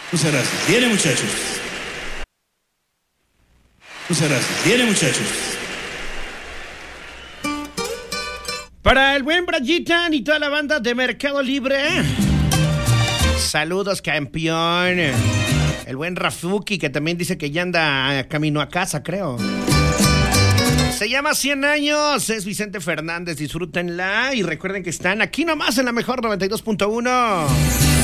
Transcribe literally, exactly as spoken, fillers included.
Muchas gracias. Viene, muchachos. Muchas gracias. Viene, muchachos. Para el buen Brayitan y toda la banda de Mercado Libre. Saludos, campeón. El buen Rafuki, que también dice que ya anda camino a casa, creo. Se llama cien años. Es Vicente Fernández. Disfrútenla. Y recuerden que están aquí nomás en la mejor noventa y dos punto uno.